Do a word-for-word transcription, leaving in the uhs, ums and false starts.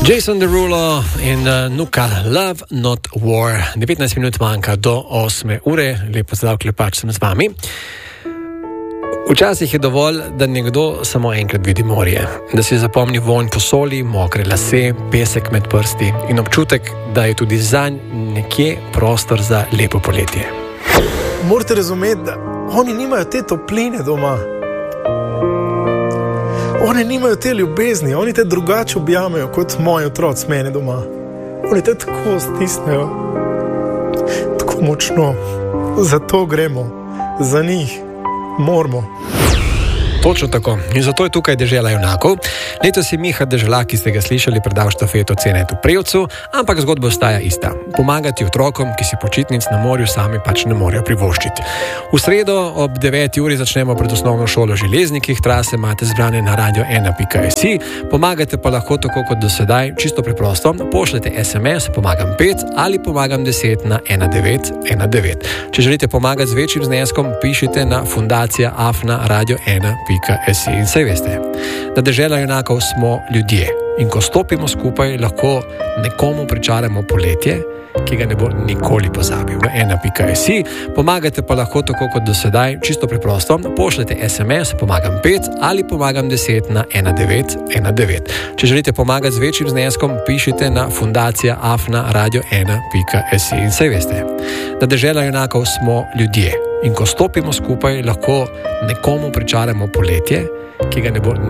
Jason Derulo in uh, Nuka, Love Not War. devetnajst minut manjka do osme ure, lepo zdrav, Klepač sem z vami. Včasih je dovolj, da nekdo samo enkrat vidi morje, da si zapomni vonj po soli, mokre lase, pesek med prsti in občutek, da je tudi zanj nekje prostor za lepo poletje. Morate razumeti, da oni nimajo te topline doma. Oni nimajo te ljubezni, oni te drugače objamejo kot moji otroci mene doma. Oni te tako stisnejo, tako močno. Zato gremo, za njih moramo. Točno tako. In zato je tukaj Dežela junakov. Letos je Miha Deželak, ki ste ga slišali, predal štafeto Cenetu Prevcu, ampak zgodba ostaja ista. Pomagati otrokom, ki si počitnic na morju sami pač ne morejo privoščiti. V sredo ob deveti uri začnemo pred osnovno šolo Železnikih, trase imate zbrane na radio ena pika si. Pomagate pa lahko tako kot do sedaj, čisto preprosto. Pošljete es em es pomagam pet ali pomagam deset na ena devet ena devet. Če želite pomagati z večjim zneskom, pišite na fundacija afna radio ena pika si. In saj veste, da Dežela junakov smo ljudje in ko stopimo skupaj, lahko nekomu pričaramo poletje, ki ga ne bo nikoli pozabil. Na ena pika si. Pomagate pa lahko tako kot do sedaj, čisto preprosto. Pošljete es em es pomagam pet ali pomagam deset na ena devet ena devet. Če želite pomagati z večjim zneskom, pišite na fundacija afna radio ena pika si. In saj veste, da Dežela junakov smo ljudje in ko stopimo skupaj, lahko nekomu pričaramo poletje, ki ga ne bo